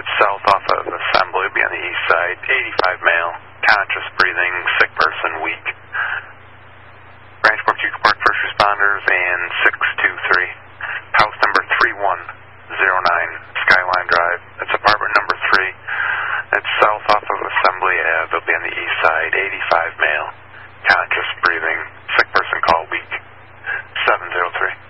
It's south off of Assembly. It'll be on the east side. 85 male, conscious breathing, sick person, weak. Branchport, you can park first responders and 623. House number 3109, Skyline Drive. That's apartment number 3. That's south off of Assembly Ave. They'll be on the east side. 85 male, conscious breathing, sick person, call weak. 703.